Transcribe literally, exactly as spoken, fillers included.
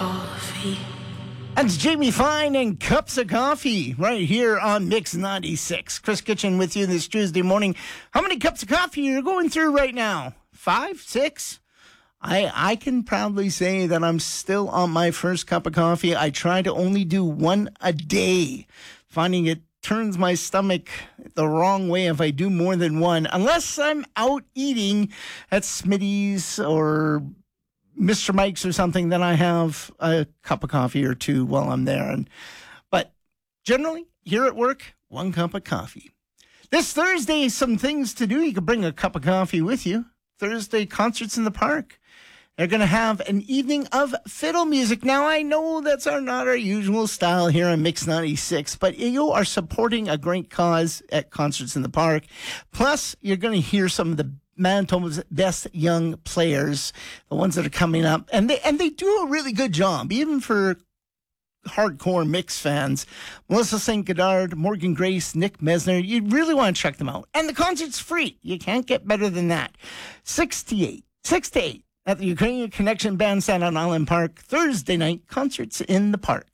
coffee. That's Jamie Fine and Cups of Coffee right here on Mix ninety-six. Chris Kitchen with you this Tuesday morning. How many cups of coffee are you going through right now? Five? Six? I I can proudly say that I'm still on my first cup of coffee. I try to only do one a day, finding it turns my stomach the wrong way if I do more than one, unless I'm out eating at Smitty's or Mister Mike's or something. Then I have a cup of coffee or two while I'm there. And but generally, here at work, one cup of coffee. This Thursday, some things to do. You can bring a cup of coffee with you. Thursday, concerts in the park. They're going to have an evening of fiddle music. Now, I know that's our, not our usual style here on Mix ninety-six, but you are supporting a great cause at Concerts in the Park. Plus, you're going to hear some of the Manitoba's best young players, the ones that are coming up. And they, and they do a really good job, even for hardcore mix fans. Melissa Saint Godard, Morgan Grace, Nick Mesner. You really want to check them out. And the concert's free. You can't get better than that. sixty-eight, six to eight. At the Ukrainian Connection Bandstand on Island Park, Thursday night, Concerts in the Park.